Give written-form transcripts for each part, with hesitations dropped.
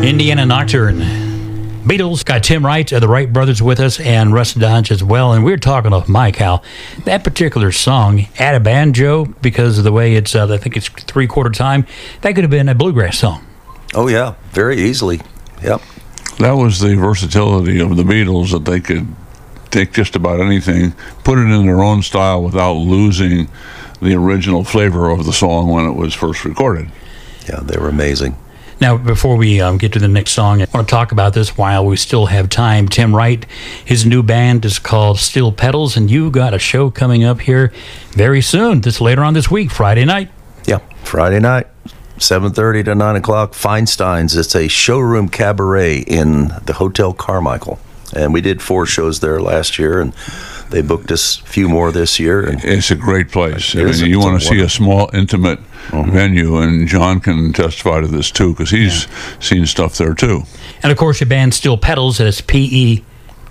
Indiana Nocturne. Beatles. Got Tim Wright of the Wright Brothers with us and Russ Dodge as well. And we were talking off mic how that particular song, Add a Banjo, because of the way it's, I think it's three-quarter time, that could have been a bluegrass song. Oh, yeah, very easily. Yep. That was the versatility of the Beatles, that they could take just about anything, put it in their own style without losing the original flavor of the song when it was first recorded. Yeah, they were amazing. Now, before we get to the next song, I want to talk about this while we still have time. Tim Wright, his new band is called Steel Petals, and you got a show coming up here very soon, this later on this week, Friday night. Yeah, Friday night, 7:30 to 9 o'clock, Feinstein's. It's a showroom cabaret in the Hotel Carmichael. And we did 4 shows there last year, and they booked us a few more this year. And it's a great place. I mean, you want to see a small, intimate venue, and John can testify to this too, because he's seen stuff there too. And of course, your band Steel Petals, and it's Petals.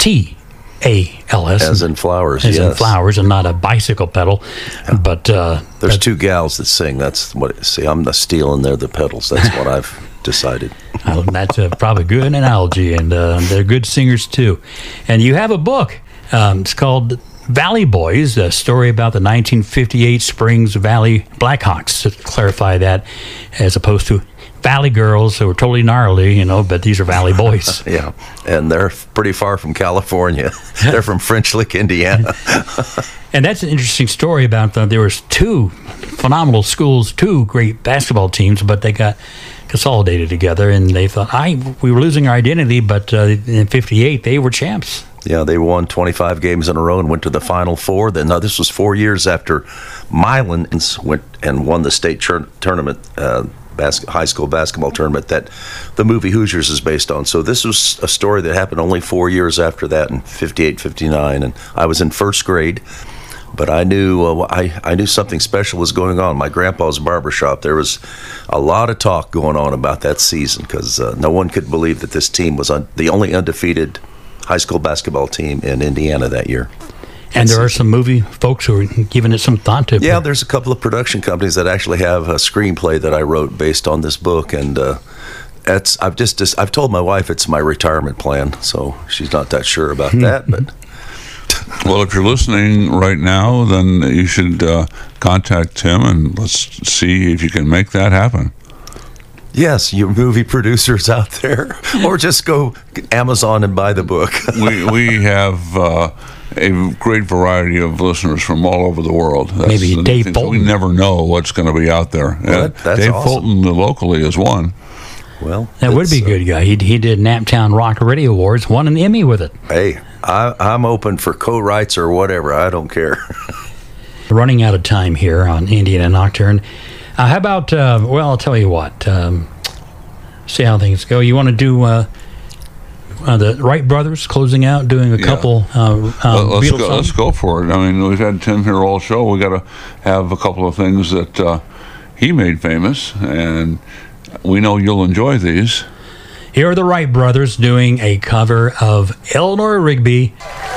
As in flowers, as in flowers, and not a bicycle pedal. Yeah. But there's 2 gals that sing. That's what. See, I'm the steel, and they're the pedals. That's what I've decided. That's probably good analogy, and they're good singers too. And you have a book. It's called Valley Boys, a story about the 1958 Springs Valley Blackhawks. To clarify that, as opposed to Valley Girls, who were totally gnarly, but these are Valley Boys. Yeah, and they're pretty far from California. They're from French Lick, Indiana. And that's an interesting story about there was 2 phenomenal schools, 2 great basketball teams, but they got consolidated together, and they thought, we were losing our identity, but in 58, they were champs. Yeah, they won 25 games in a row and went to the Final Four. Then, this was 4 years after Milan went and won the state tournament, high school basketball tournament that the movie Hoosiers is based on. So this was a story that happened only 4 years after that, in 58, 59, and I was in first grade. But I knew I knew something special was going on. My grandpa's barbershop, there was a lot of talk going on about that season, because no one could believe that this team was the only undefeated high school basketball team in Indiana that year. And there are some movie folks who are giving it some thought to. Yeah, there's a couple of production companies that actually have a screenplay that I wrote based on this book, and I've told my wife it's my retirement plan, so she's not that sure about that, but. Well, if you're listening right now, then you should contact Tim, and let's see if you can make that happen. Yes, you movie producers out there, or just go Amazon and buy the book. we have a great variety of listeners from all over the world. Maybe Dave Fulton. We never know what's going to be out there. Well, that's Dave awesome. Fulton locally is one. Well, that would be a good guy. He did Naptown Rock Radio Awards, won an Emmy with it. Hey, I'm open for co-writes or whatever. I don't care. Running out of time here on Indiana Nocturne. How about, I'll tell you what. See how things go. You want to do the Wright Brothers closing out, doing a couple let's go for it. I mean, we've had Tim here all show. We got to have a couple of things that he made famous, and we know you'll enjoy these. Here are the Wright Brothers doing a cover of Eleanor Rigby,